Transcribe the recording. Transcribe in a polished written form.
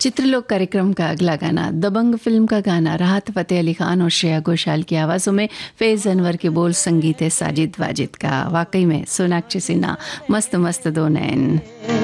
चित्रलोक कार्यक्रम का अगला गाना दबंग फिल्म का गाना, राहत फतेह अली खान और श्रेया घोषाल की आवाज़ों में, फैज़ अनवर के बोल, संगीत है साजिद वाजिद का। वाकई में सोनाक्षी सिन्हा, मस्त मस्त दो नैन।